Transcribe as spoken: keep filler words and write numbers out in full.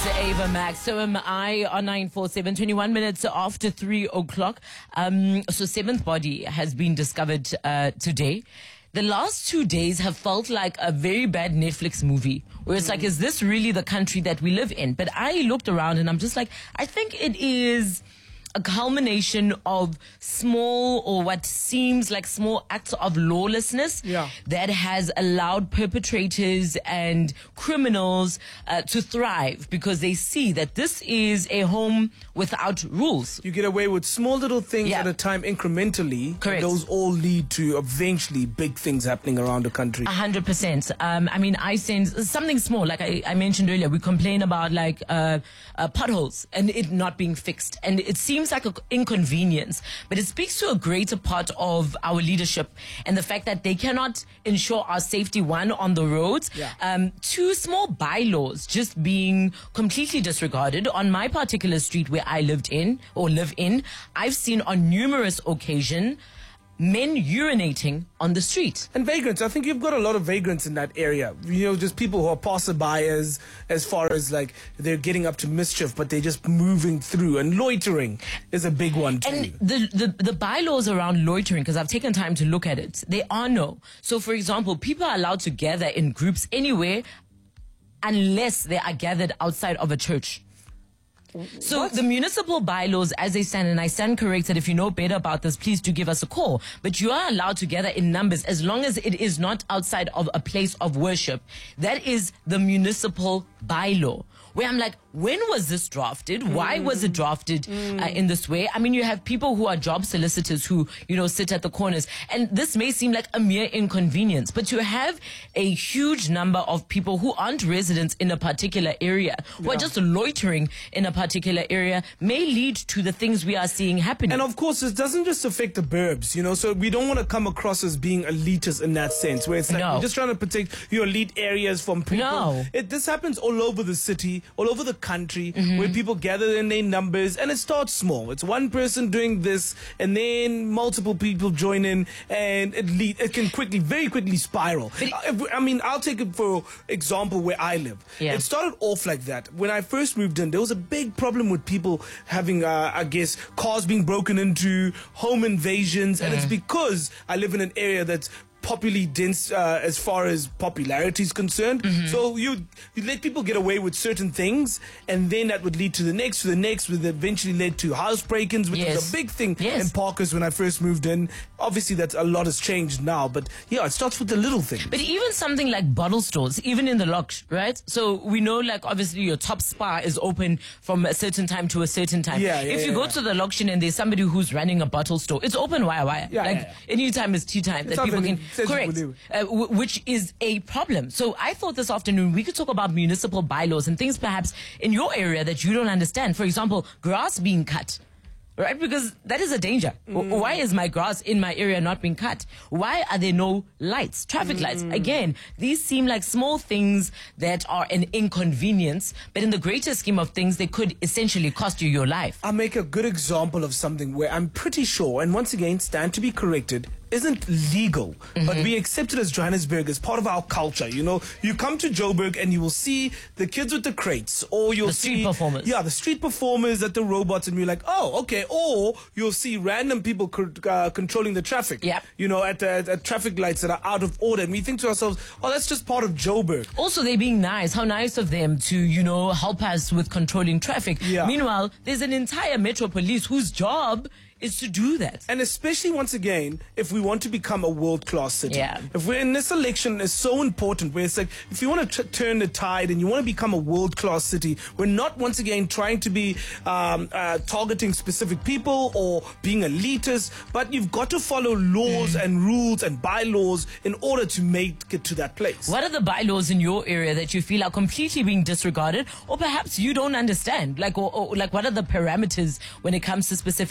Ava Max. So am I on nine four seven, twenty-one minutes after three o'clock. Um, so seventh body has been discovered uh, today. The last two days have felt like a very bad Netflix movie where it's mm. like, is this really the country that we live in? But I looked around and I'm just like, I think it is a culmination of small or what seems like small acts of lawlessness yeah. that has allowed perpetrators and criminals uh, to thrive because they see that this is a home without rules. You get away with small little things yeah. at a time incrementally. Correct. Those all lead to eventually big things happening around the country. A hundred percent. Um, I mean, I sense something small, like I, I mentioned earlier, we complain about like uh, uh, potholes and it not being fixed. And it seems like an inconvenience, but it speaks to a greater part of our leadership and the fact that they cannot ensure our safety, one, on the roads, yeah. um, two, small bylaws just being completely disregarded. On my particular street where I lived in or live in, I've seen on numerous occasions men urinating on the street. And vagrants. I think you've got a lot of vagrants in that area. You know, just people who are passerby as, as far as like they're getting up to mischief, but they're just moving through. And loitering is a big one too. And the, the, the bylaws around loitering, because I've taken time to look at it, they are no. So for example, people are allowed to gather in groups anywhere unless they are gathered outside of a church. So what? The municipal bylaws as they stand, and I stand corrected, if you know better about this, please do give us a call. But you are allowed to gather in numbers as long as it is not outside of a place of worship. That is the municipal bylaw. Where I'm like, when was this drafted? Why was it drafted mm. uh, in this way? I mean, you have people who are job solicitors who, you know, sit at the corners. And this may seem like a mere inconvenience, but you have a huge number of people who aren't residents in a particular area, who yeah. are just loitering in a particular area, may lead to the things we are seeing happening. And of course, it doesn't just affect the burbs, you know, so we don't want to come across as being elitist in that sense, where it's like, no. we're just trying to protect your elite areas from people. No. It, this happens all over the city, all over the country, mm-hmm. where people gather in their numbers, and it starts small. It's one person doing this, and then multiple people join in, and it lead, it can quickly, very quickly spiral. It, I mean, I'll take it for example where I live. Yeah. It started off like that. When I first moved in, there was a big problem with people having, uh, I guess, cars being broken into, home invasions, and mm. it's because I live in an area that's popularly dense uh, as far as popularity is concerned. Mm-hmm. So you, you let people get away with certain things, and then that would lead to the next, to the next, which eventually led to house break-ins, which yes. was a big thing yes. in Parkers when I first moved in. Obviously, that's a lot has changed now, but yeah, it starts with the little things. But even something like bottle stores, even in the locks, right? So we know, like, obviously your top spa is open from a certain time to a certain time. Yeah, yeah, if you yeah, go yeah. to the auction and there's somebody who's running a bottle store, it's open wire wire. Yeah, like yeah, yeah. any time is tea time It's that people can any, correct, uh, w- which is a problem. So I thought this afternoon we could talk about municipal bylaws and things perhaps in your area that you don't understand. For example, grass being cut. Right? Because that is a danger. Mm. Why is my grass in my area not being cut? Why are there no lights, traffic mm. lights? Again, these seem like small things that are an inconvenience, but in the greater scheme of things, they could essentially cost you your life. I'll make a good example of something where I'm pretty sure, and once again, stand to be corrected, isn't legal, mm-hmm. but we accept it as Johannesburg, as part of our culture. You know, you come to Joburg and you will see the kids with the crates, or you'll the street see performers. Yeah, the street performers at the robots, and you're like, oh, okay. Or you'll see random people co- uh, controlling the traffic. Yep. You know, at, at, at traffic lights that are out of order, and we think to ourselves, oh, that's just part of Joburg. Also, they're being nice. How nice of them to, you know, help us with controlling traffic. Yeah. Meanwhile, there's an entire Metro Police whose job is to do that. And especially, once again, if we want to become a world-class city. Yeah. If we're in this election is so important, where it's like, if you want to t- turn the tide and you want to become a world-class city, we're not, once again, trying to be um, uh, targeting specific people or being elitist, but you've got to follow laws mm. and rules and bylaws in order to make it to that place. What are the bylaws in your area that you feel are completely being disregarded, or perhaps you don't understand? Like, or, or like, what are the parameters when it comes to specific